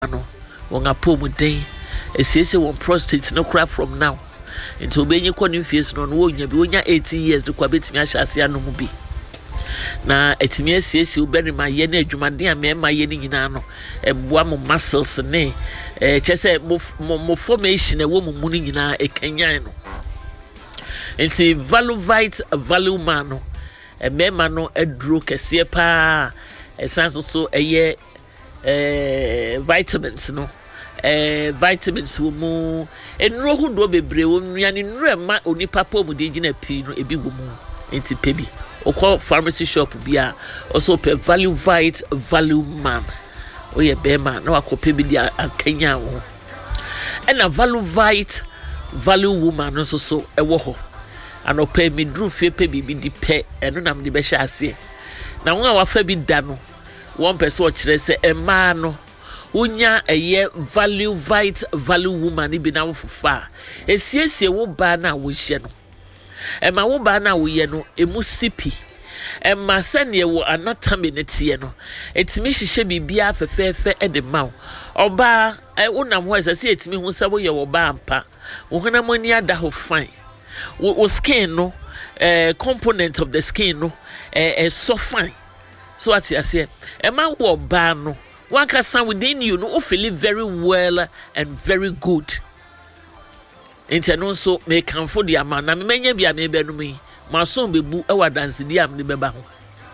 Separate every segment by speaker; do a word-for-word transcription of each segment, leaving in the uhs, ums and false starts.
Speaker 1: no wonga pom den esiese won prostate no cry from now until benye kwa nfies no no wonya bi wonya eighteen years de kwa betimi ahyase anom bi na etimi esiese obere ma ye na adwumaden a me ma ye ni nyina no eboa mo muscles ne eh chese mo formation e wo mo mu ni nyina e kanyan no enti Valuvite value man no e me ma no aduro kese pa esanso so eye eh vitamins no eh vitamins wo mu enro hudo bebre wo nuane nro ma onipa pom de gina pi no ebi wo mu enti pebi okọ pharmacy shop bia also pe Valuvite value man oye be man na wakope bi dia akanya wo ena Valuvite value woman no so so ewo ho anope mi dru fie pe bi bi di pe eno nam de be hya ase na won a wafa bi da no one person kire se ema no unya eye Valuvite value woman bi na wo fufa esiesie wo ba na wo hye no ema wo ba na wo ye no emu sipi ema sane wo anatomy ne tie no etimi hihye bibia fefefe e de maw oba e wonam ho ese etimi hu se wo ye wo ba ampa wo hona mani ada ho fine wo skin no eh component of the skin no eh, eh so fine so at ase ema wo ba no one can within you no feel very well and very good enti no so me kan for dia ma na me menya bia me be no mi ma so bebu e wa dance dia am de beba ho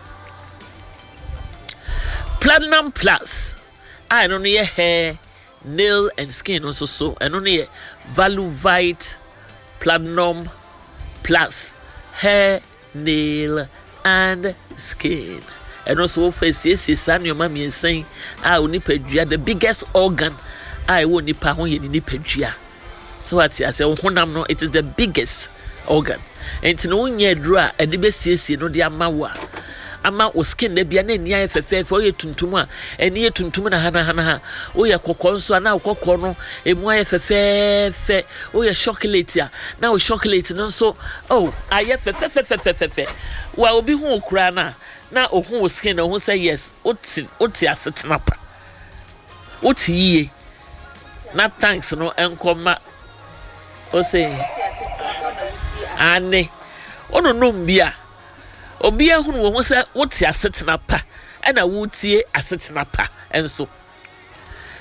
Speaker 1: Platinum Plus I don't know hair nail and skin also so I don't know Valuvite Platinum Plus hair nail and skin and also face yes yes an your mommy is saying I only pedria the biggest organ I won't nipa ho ye ni pedria so at I say honam no it is the biggest organ and no nya dura e de be siesie no de amawa ama o skin na bia na nia efefe o ye tuntum a eni ye tuntum na hana hana ha o ye kokko nso na kokko no emu aye fefe fe o ye chocolate a na o chocolate no so oh aye fefe fefe fefe wa obi hu okura na na ohun o skin no hu say yes oti oti asetena pa oti yie na thanks no enkoma o say ane ono no mbia obi ahunu wo ho say woti asetena pa ena wotie asetena pa enso